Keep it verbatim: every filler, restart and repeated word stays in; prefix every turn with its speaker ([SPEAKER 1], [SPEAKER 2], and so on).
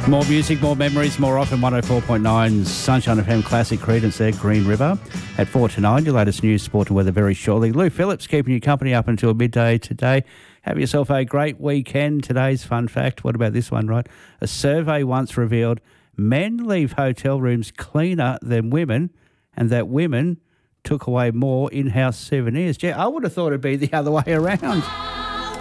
[SPEAKER 1] More music, more memories, more often. one oh four point nine Sunshine F M Classic Credence there, Green River. At four to nine, your latest news, sport and weather very shortly. Lou Phillips keeping you company up until midday today. Have yourself a great weekend. Today's fun fact, what about this one, right? A survey once revealed men leave hotel rooms cleaner than women and that women took away more in-house souvenirs. Gee, I would have thought it'd be the other way around.